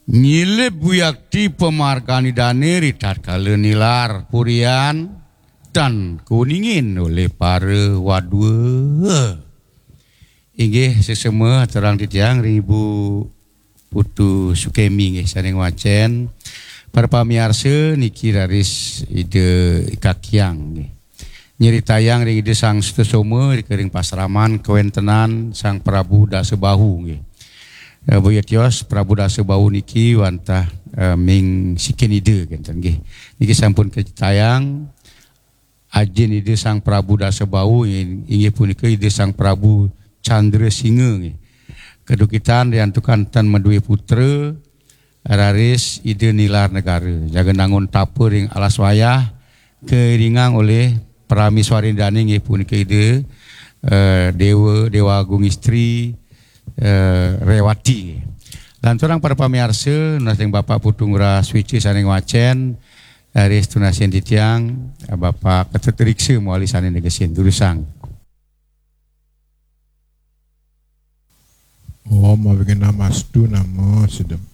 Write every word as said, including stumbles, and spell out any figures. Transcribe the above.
Nyile buyakti pemarkani dane ritat kala nilar purian dan kuningin oleh para wadua. Inggih sesama terang titiang Ibu Putu Sukemi nggih saring wacen para pamiarsa niki raris ide kakiang nggih. Nyeritayang ring ide Sang Setosoma kering pasraman kewentenan Sang Prabu Dasebahu nggih. Uh, Boya tios Prabu Dasebahu niki wantah uh, ming siken ide kenten nggih. Niki sampun ketayang ajin ide Sang Prabu Dasebahu inggih punika ide Sang Prabu Chandra Singa nggih. Kedukitan diantukan tan madue putra raris ide nilar negara. Jaga nangun tapur ring alas wayah keringang oleh Paramiswarindane nggih punika ide uh, Dewa Dewa Agung Istri Uh, Rewati. Dan orang para pamiarsa nasing Bapak Putungra Swici saning wacen dari tunasien titiang Bapak Keteteriksa muali saning negesin durusang. Oh, mau bikin nama stu nama sedem.